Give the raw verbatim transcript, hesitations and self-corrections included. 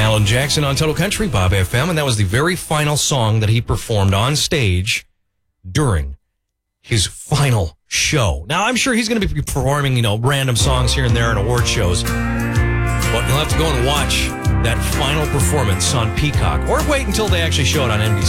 Alan Jackson on Total Country, Bob F M, and that was the very final song that he performed on stage during his final show. Now, I'm sure he's going to be performing, you know, random songs here and there in award shows, but you'll have to go and watch that final performance on Peacock, or wait until they actually show it on N B